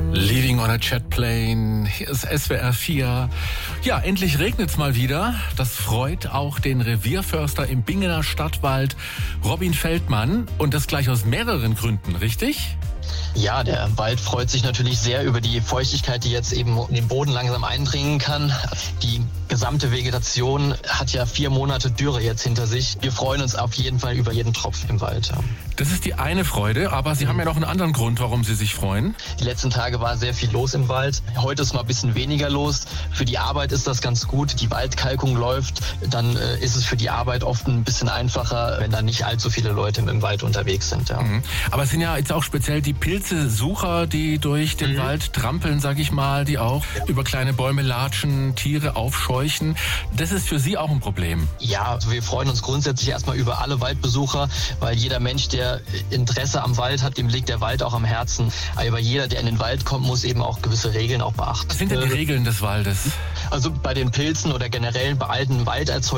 Leaving on a Jet Plane, hier ist SWR 4. Ja, endlich regnet's mal wieder. Das freut auch den Revierförster im Bingener Stadtwald, Robin Feldmann. Und das gleich aus mehreren Gründen, richtig? Ja, der Wald freut sich natürlich sehr über die Feuchtigkeit, die jetzt eben in den Boden langsam eindringen kann. Die gesamte Vegetation hat ja 4 Monate Dürre jetzt hinter sich. Wir freuen uns auf jeden Fall über jeden Tropfen im Wald. Das ist die eine Freude, aber Sie haben ja noch einen anderen Grund, warum Sie sich freuen. Die letzten Tage war sehr viel los im Wald. Heute ist mal ein bisschen weniger los. Für die Arbeit ist das ganz gut. Die Waldkalkung läuft. Dann ist es für die Arbeit oft ein bisschen einfacher, wenn da nicht allzu viele Leute im Wald unterwegs sind. Ja. Aber es sind ja jetzt auch speziell die Pilzesucher, die durch den Wald trampeln, sag ich mal, die auch über kleine Bäume latschen, Tiere aufscheuchen. Das ist für Sie auch ein Problem. Ja, also wir freuen uns grundsätzlich erstmal über alle Waldbesucher, weil jeder Mensch, der Interesse am Wald hat, dem liegt der Wald auch am Herzen. Aber jeder, der in den Wald kommt, muss eben auch gewisse Regeln auch beachten. Was sind denn die Regeln des Waldes? Also bei den Pilzen oder generell bei alten Walderzeugnissen